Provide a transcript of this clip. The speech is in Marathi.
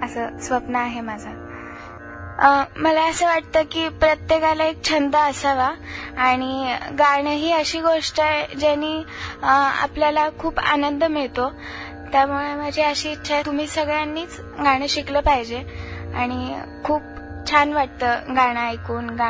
असं स्वप्न आहे माझं. मला असं वाटतं की प्रत्येकाला एक छंद असावा आणि गाणं ही अशी गोष्ट आहे ज्यानी आपल्याला खूप आनंद मिळतो. त्यामुळे माझी अशी इच्छा आहे तुम्ही सगळ्यांनीच गाणं शिकलं पाहिजे आणि खूप छान वाटतं गाणं ऐकून.